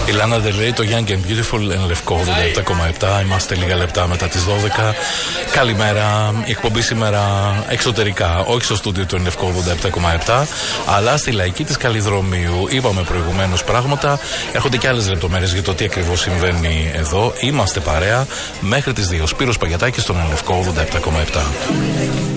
Η Lana Del Rey, το Young and Beautiful, εν λευκό 87,7. Είμαστε λίγα λεπτά μετά τις 12. Καλημέρα. Η εκπομπή σήμερα εξωτερικά, όχι στο στούντιο του εν λευκό 87,7, αλλά στη λαϊκή της Καλλιδρομίου. Είπαμε προηγουμένως πράγματα. Έρχονται και άλλες λεπτομέρειες για το τι ακριβώς συμβαίνει εδώ. Είμαστε παρέα μέχρι τις 2. Σπύρος Παγιατάκης στον εν λευκό 87,7.